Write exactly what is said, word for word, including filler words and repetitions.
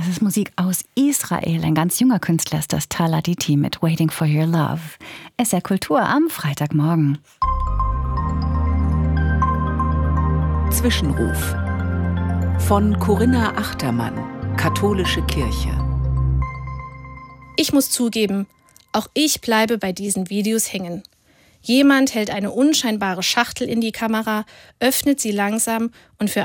Das ist Musik aus Israel. Ein ganz junger Künstler ist das, Tal Aditi mit Waiting for Your Love. S R Kultur am Freitagmorgen. Zwischenruf von Corinna Achtermann, Katholische Kirche. Ich muss zugeben, auch ich bleibe bei diesen Videos hängen. Jemand hält eine unscheinbare Schachtel in die Kamera, öffnet sie langsam und für